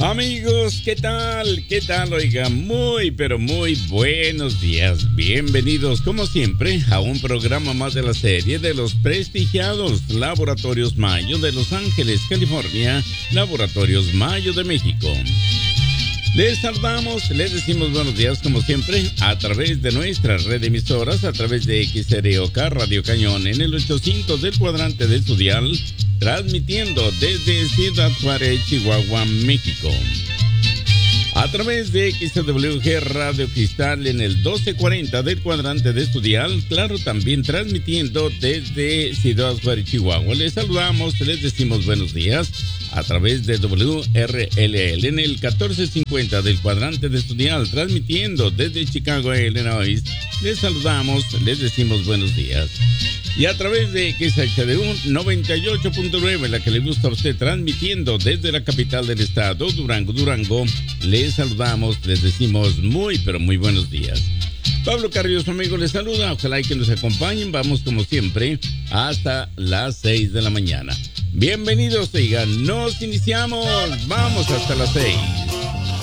Amigos, ¿qué tal? ¿Qué tal? Oiga, muy, pero muy buenos días. Bienvenidos, como siempre, a un programa más de la serie de los prestigiados Laboratorios Mayo de Los Ángeles, California, Laboratorios Mayo de México. Les saludamos, les decimos buenos días como siempre a través de nuestra red de emisoras, a través de XROK Radio Cañón en el 800 del cuadrante de su dial, transmitiendo desde Ciudad Juárez, Chihuahua, México. A través de XWG Radio Cristal en el 1240 del cuadrante de su dial, claro, también transmitiendo desde Ciudad Juárez, Chihuahua. Les saludamos, les decimos buenos días a través de WRLL en el 1450 del cuadrante de su dial, transmitiendo desde Chicago, Illinois. Les saludamos, les decimos buenos días. Y a través de XHDU 98.9, la que le gusta a usted, transmitiendo desde la capital del estado, Durango, les saludamos, les decimos muy, pero muy buenos días. Pablo Carrillo, su amigo, les saluda. Ojalá y que nos acompañen. Vamos, como siempre, hasta las 6 de la mañana. Bienvenidos, oigan, nos iniciamos. Vamos hasta las 6.